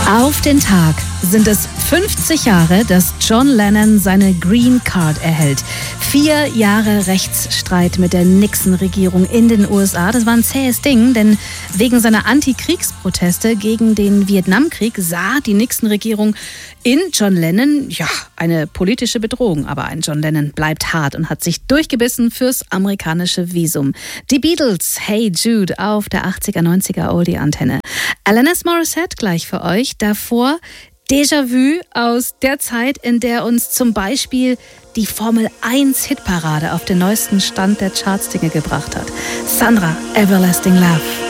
Auf den Tag sind es 50 Jahre, dass John Lennon seine Green Card erhält. 4 Jahre Rechtsstreit mit der Nixon-Regierung in den USA. Das war ein zähes Ding, denn wegen seiner Antikriegsproteste gegen den Vietnamkrieg sah die Nixon-Regierung in John Lennon eine politische Bedrohung. Aber ein John Lennon bleibt hart und hat sich durchgebissen fürs amerikanische Visum. Die Beatles, Hey Jude, auf der 80er, 90er Oldie-Antenne. Alanis Morissette gleich für euch. Davor Déjà-vu aus der Zeit, in der uns zum Beispiel die Formel 1 Hitparade auf den neuesten Stand der Charts-Dinge gebracht hat. Sandra, Everlasting Love.